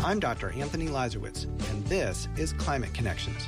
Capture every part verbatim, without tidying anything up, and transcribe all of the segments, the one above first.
I'm Doctor Anthony Lazarowitz, and this is Climate Connections.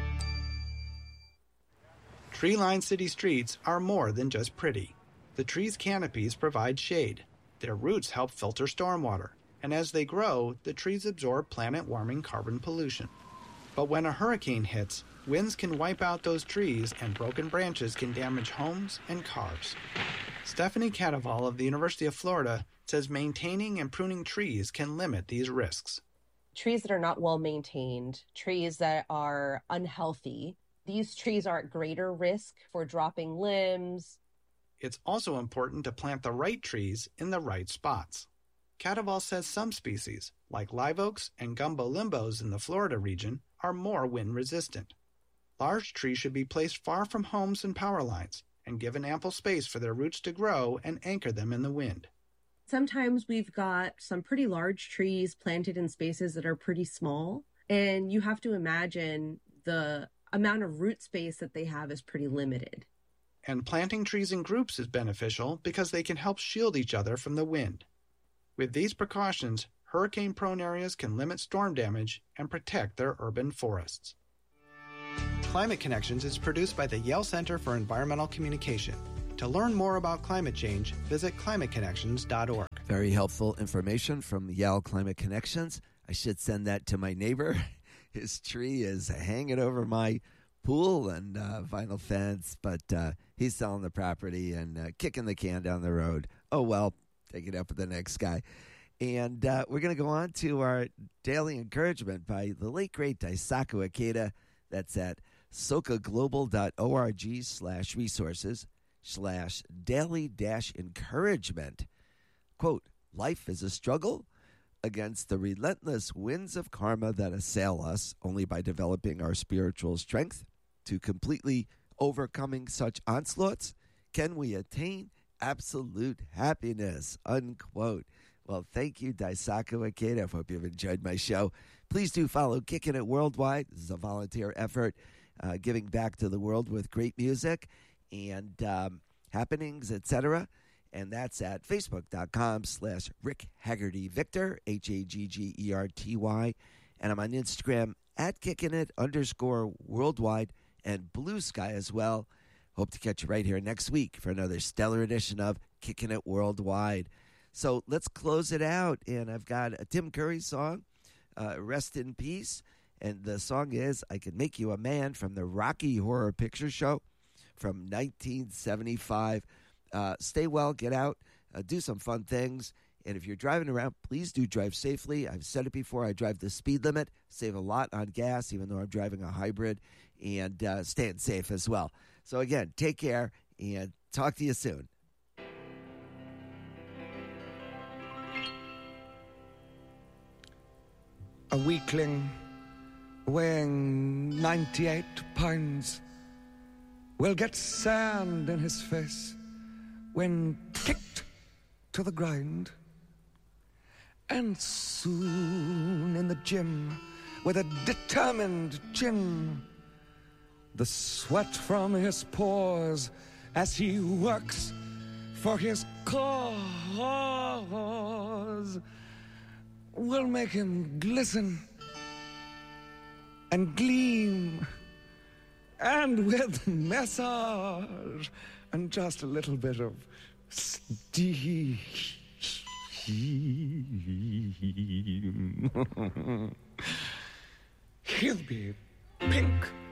Tree-lined city streets are more than just pretty. The trees' canopies provide shade. Their roots help filter stormwater, and as they grow, the trees absorb planet-warming carbon pollution. But when a hurricane hits, winds can wipe out those trees and broken branches can damage homes and cars. Stephanie Cadaval of the University of Florida says maintaining and pruning trees can limit these risks. Trees that are not well maintained, trees that are unhealthy, these trees are at greater risk for dropping limbs. It's also important to plant the right trees in the right spots. Cadaval says some species, like live oaks and gumbo limbos in the Florida region, are more wind resistant. Large trees should be placed far from homes and power lines and given ample space for their roots to grow and anchor them in the wind. Sometimes we've got some pretty large trees planted in spaces that are pretty small, and you have to imagine the amount of root space that they have is pretty limited. And planting trees in groups is beneficial because they can help shield each other from the wind. With these precautions, hurricane-prone areas can limit storm damage and protect their urban forests. Climate Connections is produced by the Yale Center for Environmental Communication. To learn more about climate change, visit climate connections dot org. Very helpful information from Yale Climate Connections. I should send that to my neighbor. His tree is hanging over my pool and uh, vinyl fence, but uh, he's selling the property and uh, kicking the can down the road. Oh, well, take it up with the next guy. And uh, we're going to go on to our daily encouragement by the late, great Daisaku Ikeda. That's at sokaglobal.org slash resources slash daily dash encouragement. Quote, life is a struggle against the relentless winds of karma that assail us. Only by developing our spiritual strength to completely overcoming such onslaughts can we attain absolute happiness, unquote. Well, thank you, Daisaku Ikeda. I hope you've enjoyed my show. Please do follow Kicking It Worldwide. This is a volunteer effort, uh, giving back to the world with great music and um, happenings, et cetera. And that's at facebook.com slash Rick Haggerty Victor, H A G G E R T Y. And I'm on Instagram at Kicking It underscore worldwide and Blue Sky as well. Hope to catch you right here next week for another stellar edition of Kicking It Worldwide. So let's close it out. And I've got a Tim Curry song, uh, Rest in Peace. And the song is I Can Make You a Man from the Rocky Horror Picture Show from nineteen seventy-five. Uh, stay well, get out, uh, do some fun things. And if you're driving around, please do drive safely. I've said it before. I drive the speed limit, save a lot on gas, even though I'm driving a hybrid, and uh, staying safe as well. So, again, take care, and talk to you soon. A weakling weighing ninety-eight pounds will get sand in his face when kicked to the ground. And soon in the gym, with a determined chin, the sweat from his pores as he works for his cause will make him glisten and gleam, and with massage and just a little bit of steam, he'll be pink